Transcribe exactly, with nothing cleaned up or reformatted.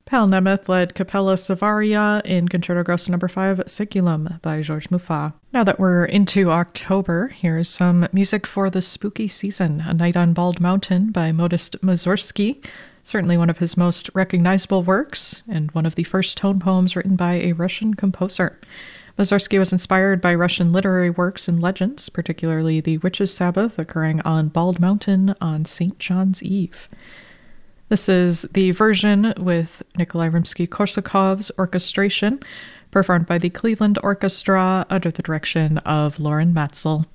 Pal Nemeth led Capella Savaria in Concerto Grosso number five, Siculum by Georges Muffat. Now that we're into October, here's some music for the spooky season. A Night on Bald Mountain by Modest Mussorgsky, certainly one of his most recognizable works, and one of the first tone poems written by a Russian composer. Mussorgsky was inspired by Russian literary works and legends, particularly the Witches' Sabbath occurring on Bald Mountain on Saint John's Eve. This is the version with Nikolai Rimsky-Korsakov's orchestration, performed by the Cleveland Orchestra under the direction of Lauren Matzel.